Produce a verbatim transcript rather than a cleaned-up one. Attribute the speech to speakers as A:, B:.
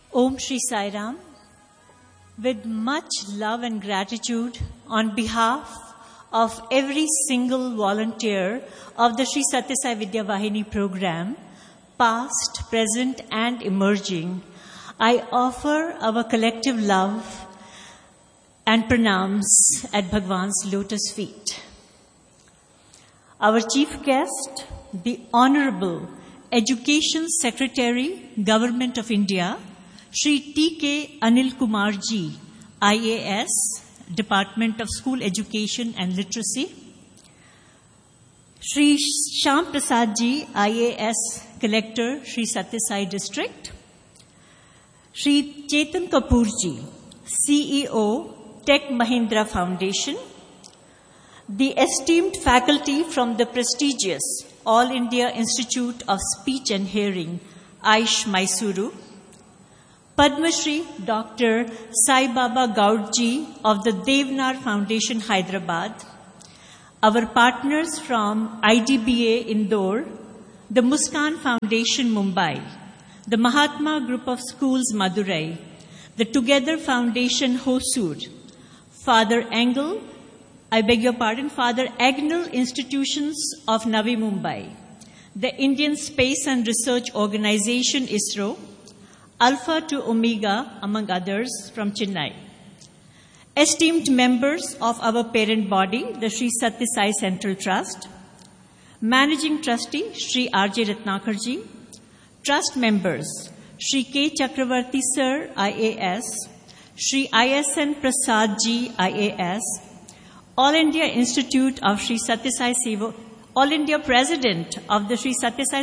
A: Om Shri Sai Ram. With much love and gratitude on behalf of every single volunteer of the Sri Satya Sai Vidya Vahini program, past, present and emerging, I offer our collective love and pranams at Bhagwan's lotus feet. Our chief guest, the Honorable Education Secretary, Government of India, Shri T K Anil Kumar Ji, I A S, Department of School Education and Literacy, Shri Shyam Prasad Ji, I A S, Collector, Sri Satya Sai District, Shri Chetan Kapoor Ji, C E O, Tech Mahindra Foundation, the esteemed faculty from the prestigious All India Institute of Speech and Hearing, Aish Mysuru, Padma Shri Doctor Sai Baba Gaudji of the Devnar Foundation, Hyderabad, our partners from I D B A Indore, the Muskan Foundation, Mumbai, the Mahatma Group of Schools, Madurai, the Together Foundation, Hosur, Father Engel, I beg your pardon, Father Agnel Institutions of Navi Mumbai, the Indian Space and Research Organization, ISRO, Alpha to Omega, among others, from Chennai. Esteemed members of our parent body, the Sri Satya Sai Central Trust, Managing Trustee, Sri R J Ratnakarji, Trust members, Sri K. Chakravarti Sir, I A S, Sri I S N Prasad Ji, I A S, All India Institute of Sri Satya Sai Seva, All India President of the Sri Satya Sai